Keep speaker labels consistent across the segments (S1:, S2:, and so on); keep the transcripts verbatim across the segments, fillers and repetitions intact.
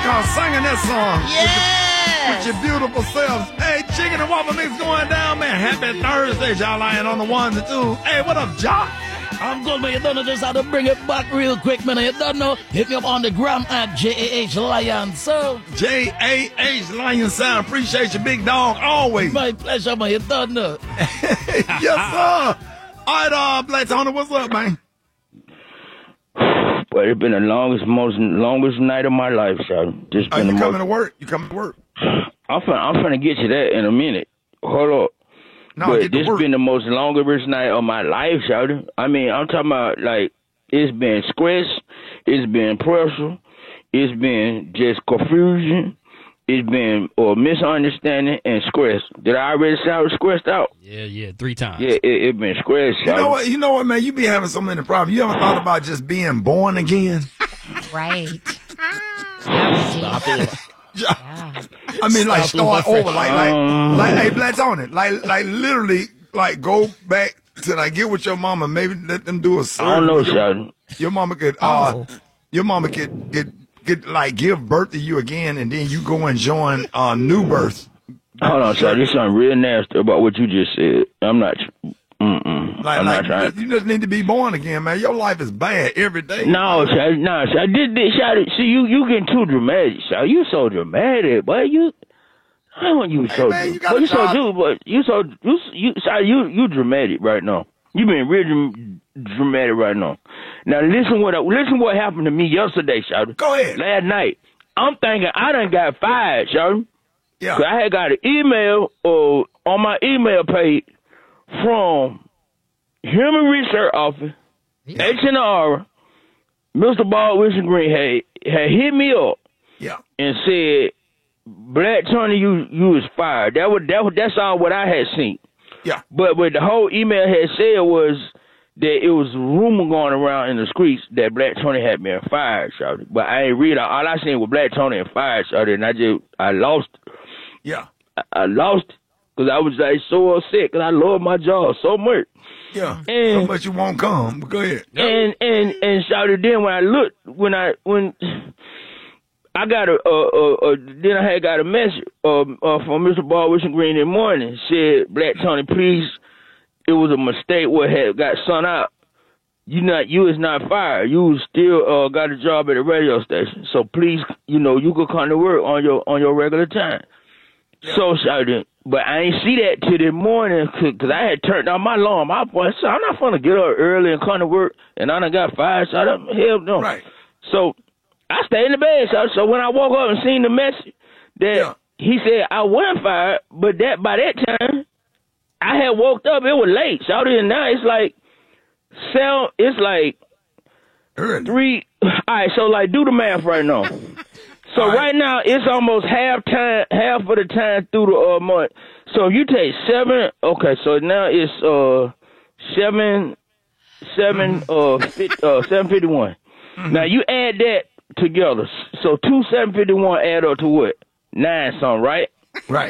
S1: call singing that song.
S2: Yeah.
S1: With your, with your beautiful selves. Hey, chicken and waffle mix going down, man. Happy Thursday, y'all lying on the ones and twos. Hey, what up, Jock?
S3: I'm good, man. You don't know, just how to bring it back real quick, man. You don't know. Hit me up on the gram at J A H Lion Sound.
S1: J A H Lion Sound. Appreciate you, big dog, always.
S3: My pleasure, man. You don't know.
S1: Yes, sir. All right, uh, Black Tony, what's up, man?
S4: Well, it's been the longest, most longest night of my life, son. Just
S1: Are
S4: been
S1: you
S4: the
S1: coming
S4: most...
S1: to work? You coming to work?
S4: I'm finna, I'm finna get to that in a minute. Hold up.
S1: No,
S4: but
S1: get to
S4: this
S1: work.
S4: been the most longest night of my life, shawty. I mean, I'm talking about, like, it's been stress, it's been pressure, it's been just confusion, it's been uh, misunderstanding and stress. Did I already sound stressed out?
S5: Yeah, yeah, three times.
S4: Yeah, it, it been stressed,
S1: You know
S4: shawty.
S1: what? You know what, man? You be having so many problems. You ever thought about just being born again?
S2: Right.
S3: Stop it.
S1: Yeah. I mean, like start over, like, like,
S4: Um,
S1: like, hey, Black Tony, like, like, literally, like, go back to like get with your mama. Maybe let them do a surgery.
S4: I don't know,
S1: your,
S4: shawty.
S1: your mama could, uh,
S3: Oh.
S1: your mama could get, get, like, give birth to you again, and then you go and join uh, New Birth.
S4: Hold on, shawty. There's something real nasty about what you just said. I'm not... Mm-mm.
S1: Like,
S4: I'm
S1: like,
S4: not trying.
S1: you just need to be born again, man. Your life is bad every day.
S4: No, shawty, no, shawty. This, this, shawty, see, you, you getting too dramatic, shawty. You so dramatic, boy. You, I don't want you
S1: Hey,
S4: so,
S1: man, you
S4: but
S1: gotta
S4: you so,
S1: try-
S4: dude, but you so, you, you, shawty, you, you dramatic right now. You being real dram- dramatic right now. Now listen what, listen what happened to me yesterday, shawty.
S1: Go ahead.
S4: Last night, I'm thinking I done got fired, shawty.
S1: Yeah.
S4: 'Cause I had got an email, uh, on my email page from Human Research Office, H and R, Mister Baldwin Green had, had hit me up
S1: Yeah.
S4: and said, Black Tony, you you was fired. That was, that was, that's all what I had seen.
S1: Yeah.
S4: But what the whole email had said was that it was a rumor going around in the streets that Black Tony had been fired, shawty. But I ain't read it. All I seen was Black Tony and fired, shawty, and I just, I lost,
S1: Yeah.
S4: I, I lost because I was like so upset because I love my job so much.
S1: Yeah.
S4: And-
S1: so much you won't come. But go ahead.
S4: And and and shouted then when I looked when I when I got a, a, a, a then I had got a message uh, uh, from Mister Baldwin Green in the morning said Black Tony, please, it was a mistake what had got sent out. You not you is not fired. You still uh, got a job at a radio station. So please, you know, you could come to work on your on your regular time. So shouted. But I ain't see that till the morning because I had turned on my alarm. I was, so I'm not going to get up early and come to work, and I done got fired, so I done, hell no.
S1: Right.
S4: So I stayed in the bed. So, so when I woke up and seen the message that
S1: Yeah.
S4: he said I wasn't fired, but that by that time, I had woke up. It was late. So then now it's like, seven, it's like
S1: Early.
S4: three. All right, so like do the math right now. So
S1: All right.
S4: right now it's almost half time, half of the time through the uh, month. So if you take seven, okay, so now it's uh seven, seven, uh, fit, uh seven fifty one. Now you add that together, so two seven fifty one add up to what? Nine something, right?
S1: Right.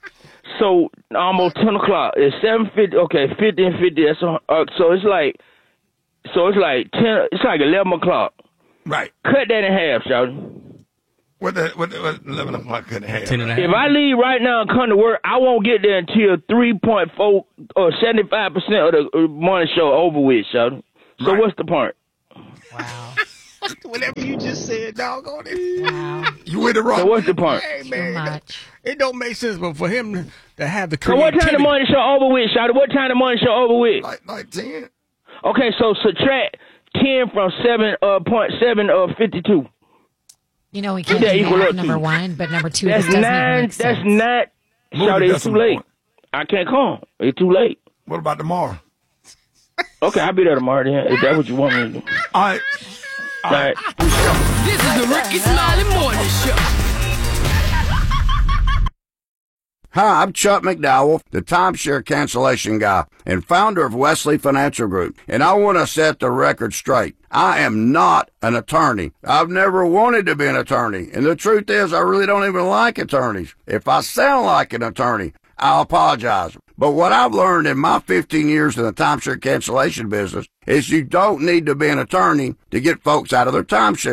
S4: So almost ten o'clock. It's seven fifty. Okay, fifty and fifty. That's uh, so it's like, so it's like ten. It's like eleven o'clock.
S1: Right.
S4: Cut that in half, shawty.
S1: What the, what the, what eleven o'clock couldn't have.
S5: Ten and a half.
S4: If I leave right now and come to work, I won't get there until three point four or seventy-five percent of the morning show over with, shawty. So
S1: Right.
S4: what's the point?
S2: Wow.
S6: Whatever you just said, doggone it.
S2: Wow.
S1: You with the wrong.
S4: So what's the point?
S6: Hey,
S2: Too
S6: man.
S2: much.
S6: It don't make sense, but for him to, to have the
S4: So what time the
S6: creativity-
S4: morning show over with, shawty? What time the morning show over with?
S1: Like, like ten.
S4: Okay, so subtract ten from seven uh point seven of fifty two.
S2: You know, we can't
S4: that
S2: do
S4: equal
S2: math,
S4: up to?
S2: number one, but number two,
S4: That's
S2: this doesn't
S4: nine.
S2: make sense.
S4: That's not.
S1: Move
S4: Shawty,
S1: the
S4: it's too
S1: decimal
S4: late.
S1: point.
S4: I can't come. It's too late.
S1: What about tomorrow?
S4: Okay, I'll be there tomorrow then. If that's what you want me to do.
S1: All right.
S4: All right.
S7: This is the Ricky Smiley Morning Show.
S8: Hi, I'm Chuck McDowell, the timeshare cancellation guy and founder of Wesley Financial Group, and I want to set the record straight. I am not an attorney. I've never wanted to be an attorney, and the truth is I really don't even like attorneys. If I sound like an attorney, I apologize. But what I've learned in my fifteen years in the timeshare cancellation business is you don't need to be an attorney to get folks out of their timeshare.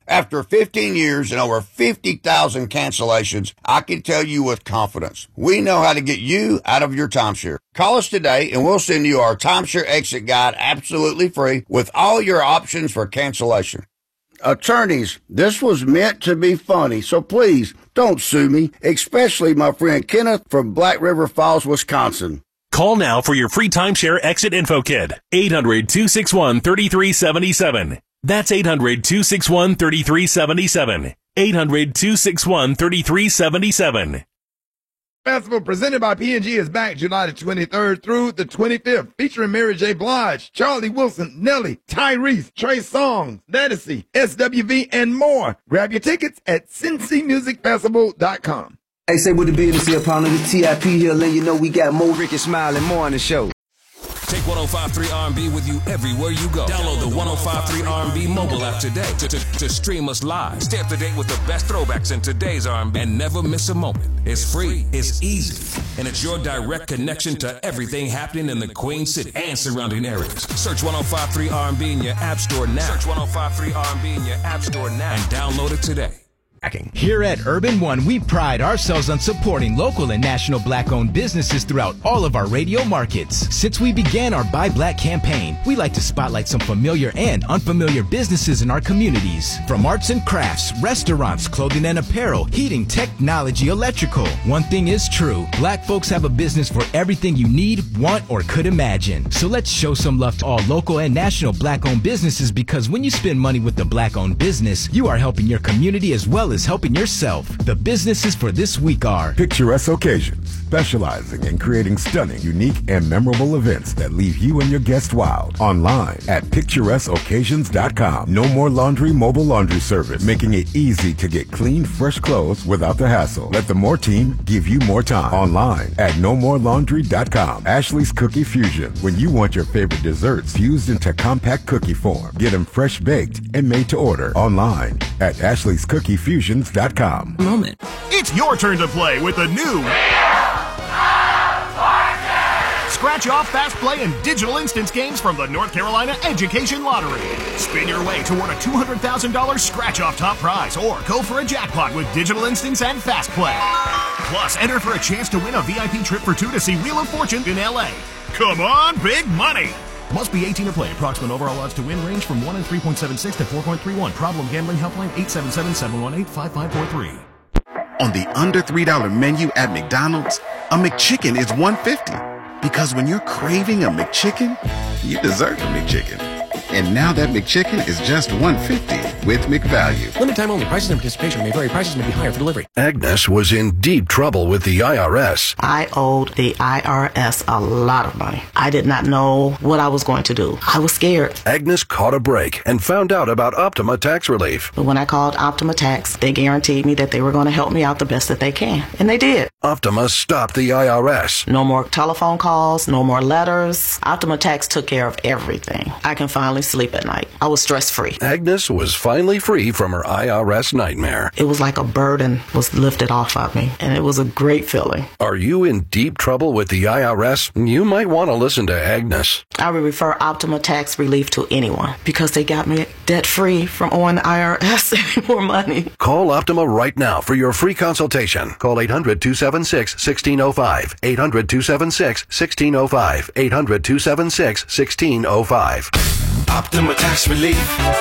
S8: After fifteen years and over fifty thousand cancellations, I can tell you with confidence, we know how to get you out of your timeshare. Call us today and we'll send you our timeshare exit guide absolutely free with all your options for cancellation. Attorneys, this was meant to be funny, so please don't sue me, especially my friend Kenneth from Black River Falls, Wisconsin.
S5: Call now for your free timeshare exit info kit. eight hundred, two six one, three three seven seven. That's eight hundred, two six one, three three seven seven. eight hundred, two six one, three three seven seven.
S1: Festival presented by P and G is back July the twenty-third through the twenty-fifth, featuring Mary J. Blige, Charlie Wilson, Nelly, Tyrese, Trey Songz, Ledisi, S W V, and more. Grab your tickets at cincy music festival dot com.
S9: Hey, say what the business here, pound of the T I P here, letting you know we got more Ricky Smiley more on the show.
S10: Take one oh five point three R and B with you everywhere you go. Download the one oh five point three R and B mobile app today to, to, to stream us live. Stay up to date with the best throwbacks in today's R and B and never miss a moment. It's free, it's easy, and it's your direct connection to everything happening in the Queen City and surrounding areas. Search one oh five point three R and B in your app store now. Search one oh five point three R and B in your app store now and download it today.
S11: Here at Urban One, we pride ourselves on supporting local and national black-owned businesses throughout all of our radio markets. Since we began our Buy Black campaign, we like to spotlight some familiar and unfamiliar businesses in our communities. From arts and crafts, restaurants, clothing and apparel, heating, technology, electrical. One thing is true, black folks have a business for everything you need, want, or could imagine. So let's show some love to all local and national black-owned businesses, because when you spend money with a black-owned business, you are helping your community as well as helping yourself. The businesses for this week are
S12: Picturesque Occasions, specializing in creating stunning, unique, and memorable events that leave you and your guests wild. Online at picturesque occasions dot com. No More Laundry mobile laundry service, making it easy to get clean, fresh clothes without the hassle. Let the More team give you more time. Online at no more laundry dot com. Ashley's Cookie Fusion, when you want your favorite desserts fused into compact cookie form. Get them fresh baked and made to order. Online at ashley's cookie fusion dot com.
S13: Moment. It's your turn to play with the new Scratch Off, Fast Play, and Digital Instance games from the North Carolina Education Lottery. Spin your way toward a two hundred thousand dollars Scratch Off top prize or go for a jackpot with Digital Instance and Fast Play. Plus, enter for a chance to win a V I P trip for two to see Wheel of Fortune in L A. Come on, big money! Must be eighteen to play. Approximate overall odds to win range from one in three point seven six to four point three one. Problem gambling helpline eight seven seven, seven one eight, five five four three.
S14: On the under three dollar menu at McDonald's, a McChicken is one fifty. Because when you're craving a McChicken, you deserve a McChicken. And now that McChicken is just one fifty with McValue.
S15: Limited time only. Prices and participation may vary. Prices may be higher for delivery.
S16: Agnes was in deep trouble with the I R S.
S17: I owed the I R S a lot of money. I did not know what I was going to do. I was scared.
S16: Agnes caught a break and found out about Optima Tax Relief.
S17: But when I called Optima Tax, they guaranteed me that they were going to help me out the best that they can. And they did.
S16: Optima stopped the I R S.
S17: No more telephone calls, no more letters. Optima Tax took care of everything. I can finally sleep at night. I was stress-free.
S16: Agnes was finally free from her I R S nightmare.
S17: It was like a burden was lifted off of me, and it was a great feeling.
S16: Are you in deep trouble with the I R S? You might want to listen to Agnes.
S17: I would refer Optima Tax Relief to anyone because they got me debt-free from owing the I R S any more money.
S16: Call Optima right now for your free consultation. Call eight hundred, two seven six, one six zero five. eight hundred, two seven six, one six zero five. eight hundred, two seven six, one six zero five. Optima Tax Relief.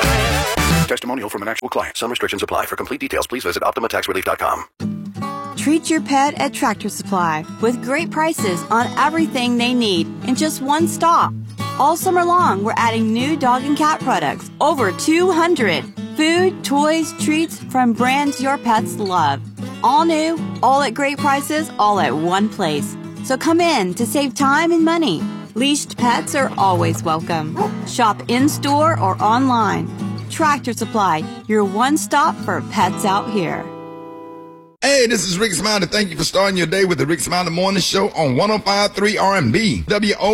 S16: Testimonial from an actual client. Some restrictions apply. For complete details, please visit optima tax relief dot com.
S18: Treat your pet at Tractor Supply with great prices on everything they need in just one stop. All summer long, we're adding new dog and cat products, over two hundred. Food, toys, treats from brands your pets love. All new, all at great prices, all at one place. So come in to save time and money. Leashed pets are always welcome. Shop in-store or online. Tractor Supply, your one stop for pets out here.
S1: Hey, this is Rick Smiley. Thank you for starting your day with the Rick Smiley Morning Show on one oh five point three R and B. W O